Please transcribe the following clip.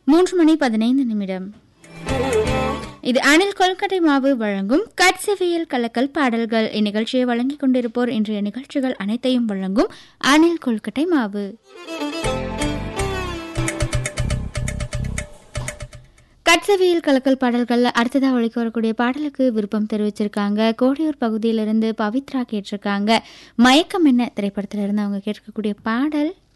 3:15 இது அணில் கொல்கட்டை மாவு வழங்கும் கட்செவியல் கலக்கல் பாடல்கள். இந்நிகழ்ச்சியை வழங்கிக் கொண்டிருப்போர் இன்றைய நிகழ்ச்சிகள் அனைத்தையும் வழங்கும் அணில் கொல்கட்டை மாவு. கட்செவியல் கலக்கல் பாடல்கள் அடுத்ததாக ஒழிக்க வரக்கூடிய பாடலுக்கு விருப்பம் தெரிவிச்சிருக்காங்க. கோடியூர் பகுதியிலிருந்து பவித்ரா கேட்டிருக்காங்க. மயக்கம் என்ன திரைப்படத்திலிருந்து அவங்க கேட்கக்கூடிய பாடல்